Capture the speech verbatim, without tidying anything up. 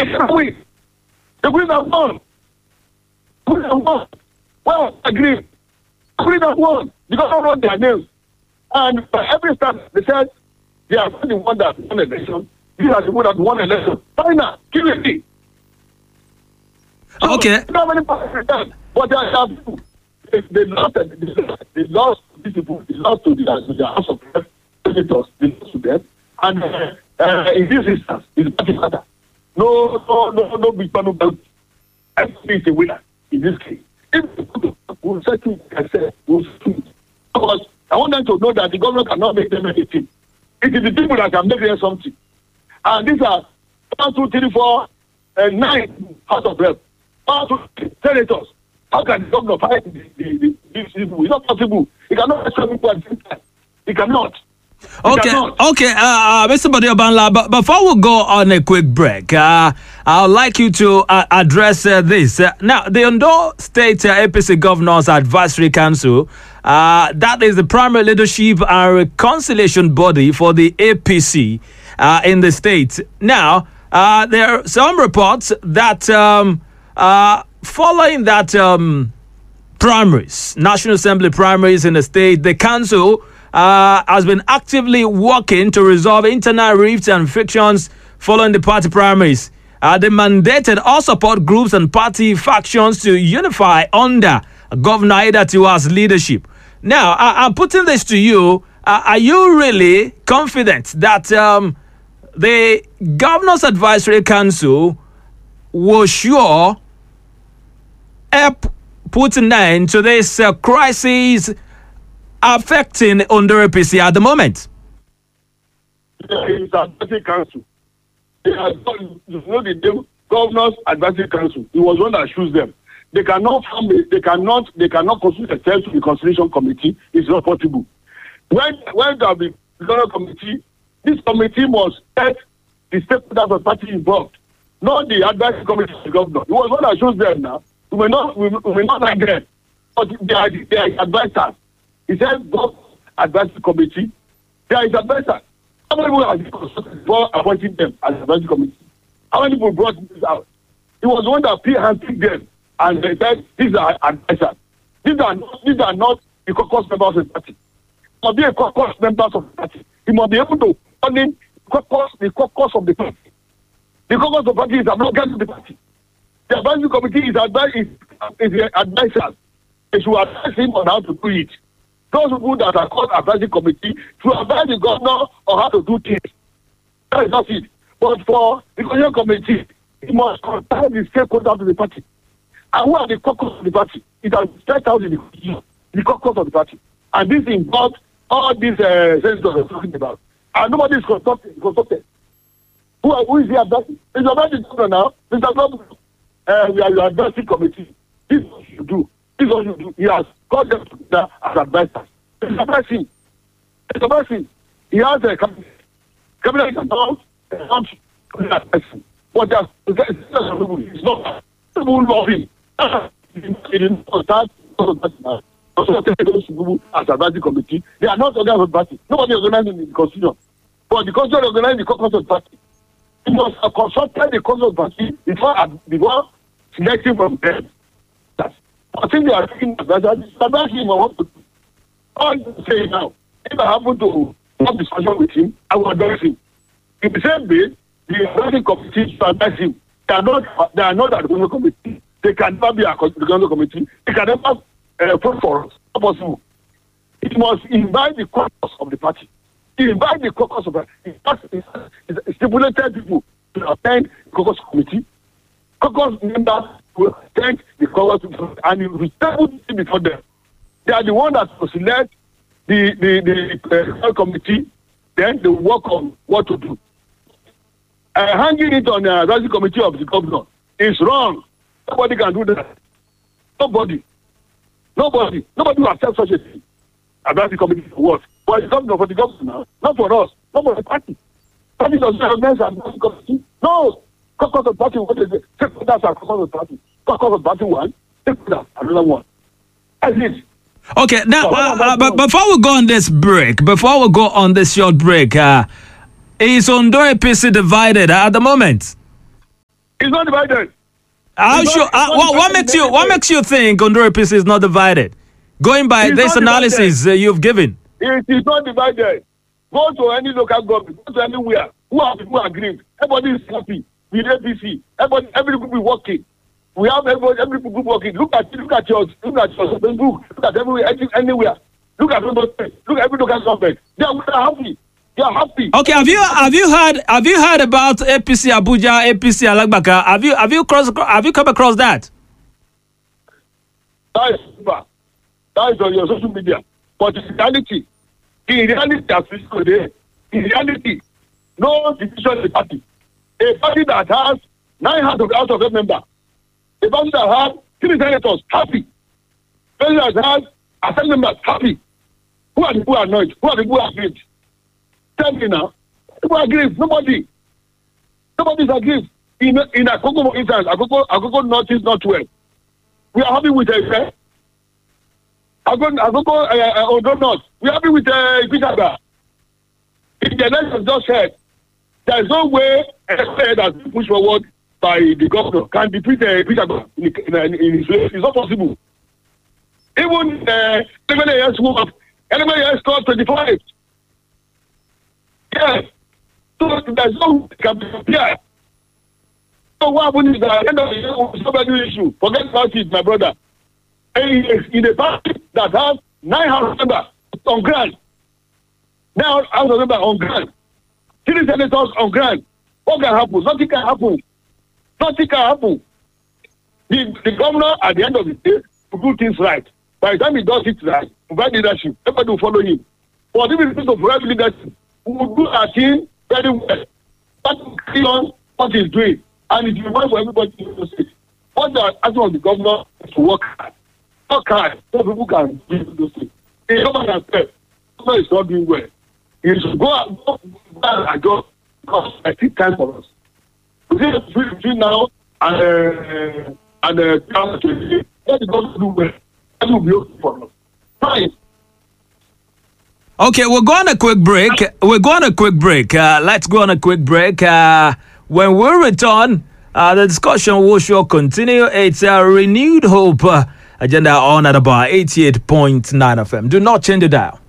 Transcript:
They cannot win. They couldn't have won. They couldn't have won. Well, I agree. They couldn't have won. They don't run their names. And by every time they said they are not the one that won the election. These are the one that won the election. China, kill it. So, okay. You know how many parties but they have they, they lost they, they lost these people, they lost to the, to the House of Senators, they lost to them. And uh, uh, in this instance, it's party matter. No, no, no, no big panel belt. Everybody is a winner in this case. If we'll settle, I said, we'll settle. Because I want them to know that the government cannot make them anything. It is the people that can make them something. And these are one, two, three, four, uh, nine House of Reps, one, two, three senators. How can the governor fight the, the, the, these people? It's not possible. He cannot fight some people at the same time. He cannot. He Okay, cannot. okay, uh, uh, Mister Badiobanla, but before we go on a quick break, uh, I'd like you to uh, address uh, this. Uh, now, the Ondo State uh, A P C Governors Advisory Council, uh, that is the primary leadership and reconciliation body for the A P C uh, in the state. Now, uh, there are some reports that um, uh, following that um, primaries, National Assembly primaries in the state, the council Uh, has been actively working to resolve internal rifts and frictions following the party primaries. Uh, they mandated all support groups and party factions to unify under Governor Aiyedatiwa's leadership. Now, I- I'm putting this to you. Uh, are you really confident that um, the Governor's Advisory Council will sure help put an end to this uh, crisis affecting Ondo A P C at the moment? It's advisory council. They are, you know the name, Governor's Advisory Council. It was one that chose them. They cannot form. A, they cannot. They cannot constitute themselves to the conciliation committee. It's not possible. When when there will be governor committee, this committee must get the stakeholders of the party involved, not the advisory committee of the governor. It was one that chose them. Now we may not. We, we may not like them, but they are they are advisors. He said, God advisory committee. There is advisor. How many people have been consulted before appointing them as advisory committee? How many people brought this out? It was one that handpicked them and they said, these are advisors. These are not, these are not the caucus members of the party. He must be a caucus members of the party. He must be able to manage the caucus, the caucus of the party. The caucus of the party is a blockade of the party. The advisory committee is advice is, is the advisors. They should advise him on how to do it. Those people that are called advisory committee to advise the governor on how to do things. That is not it. But for the conciliation committee, it must contact the stakeholders of the party. And who are the caucus of the party? It has set out in the constitution, the caucus of the party. And this involves all these uh, senators we're talking about. And nobody is consulted. consulted. Who, are, who is the advisory? It's about the governor now. Mister Governor, uh, we are your advisory committee. This is what you do. This is what you do. He has called them together as advisors. It's a blessing. It's a blessing. He has a cabinet. Cabinet is about a country. But there's it's not people love him. He didn't start those people as advisory committee. They are not organized party. Nobody is organized in the constitution. But the constitution organized the caucus of the party. He must have consulted the caucus of the party before before selecting from them. That's I think they are taking advantage. Advantage him on what to do. All I'm saying now, if I happen to have discussion with him, I will advise him. In the same way, the advisory committee should advise him. They are not, they are not at the government committee. They can never be a the government committee. They can never uh, vote for us. Not possible. It must invite the caucus of the party. Invite the caucus of the party. It stipulated people to attend the caucus committee. Caucus members will attend the caucus and it will stable before them. They are the one that will select the the the uh, committee. Then they work on what to do. Uh, hanging it on the advisory committee of the governor is wrong. Nobody can do that. Nobody. Nobody. Nobody will accept such a thing. Advisory committee for what? For the governor, for the governor, not for us, not for the party. Party does not recognize advisory committee. No. Caucus of the party, what is it? Stakeholders are caucus of the party. Caucus of the party one, stakeholders another one. That's it. Okay, now, uh, uh, but before we go on this break, before we go on this short break, uh, is Ondo A P C divided at the moment? It's not divided. How It's sure? not- it's Uh, not what, what divided makes in you? any What way. makes you think Ondo A P C is not divided? Going by It's this not analysis uh, you've given. It is not divided. Go to any local government, go to anywhere. Who are people agreed? Everybody is happy with A P C. Everybody, every group is working. We have everybody, every group working. Look at look at your look at your Facebook. Look at everywhere, any- anywhere. Look at everybody. Look at every local government. They are, they are happy. They are happy. Okay, have you have you heard have you heard about A P C Abuja, A P C Alagbaka? Have you have you cross have you come across that? That is super. That is on your social media. But in reality, in reality, as we see today, in reality, no division in the party. A party that has nine House of House of Rep members, a party that has three senators happy, a party that has assembly members happy. Who are the people annoyed? Who are the people aggrieved? Tell me now. People aggrieved. Nobody. Nobody is aggrieved. In in Akoko, for instance, Akoko, Akoko North is not well. We are happy with it. Akoko, Akoko, uh, uh, Ondo North. We are happy with uh, Ikitaba. In the election just said, there is no way a state that is pushed forward by the governor can defeat uh, Ikitaba in, in, in his place. It's not possible. Even uh, anybody else who have, anybody else scored twenty-five. Yes. So there's no can be compared. So what happened is that at the end of the day, somebody issue. Forget about it, my brother. And in a party that has nine house members on ground, nine house members on ground, three senators on ground, what can happen? Nothing can happen. Nothing can happen. The, the governor, at the end of the day, will do things right. By the time he does it right, provide leadership, everybody will follow him. For the people to provide leadership, we will do our thing very well. That will carry on what he's doing. And it will work for everybody in the state. What the asking of the governor is to work hard. Work hard so people can do those things. The government has said, the government is not doing well. He should go and go and adjust because I think time for us. We see between, between now and uh, and uh, twenty twenty, let the government do well. That will be okay for us. Fine. Okay, we'll go on a quick break. We'll go on a quick break. Uh, let's go on a quick break. Uh, when we return, uh, the discussion will sure continue. It's a renewed hope uh, agenda on at about eighty-eight point nine F M. Do not change the dial.